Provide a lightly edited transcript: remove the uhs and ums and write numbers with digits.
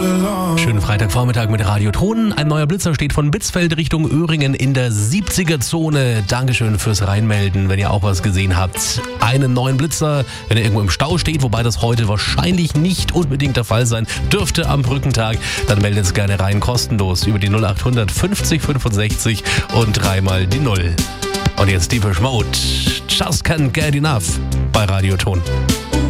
Schönen Freitagvormittag mit Radioton. Ein neuer Blitzer steht von Bitzfeld Richtung Öhringen in der 70er-Zone. Dankeschön fürs Reinmelden, wenn ihr auch was gesehen habt. Einen neuen Blitzer, wenn er irgendwo im Stau steht, wobei das heute wahrscheinlich nicht unbedingt der Fall sein dürfte am Brückentag, dann meldet es gerne rein, kostenlos über die 0800 50 65 und dreimal die 0. Und jetzt Deepish Mode. Just can't get enough bei Radioton.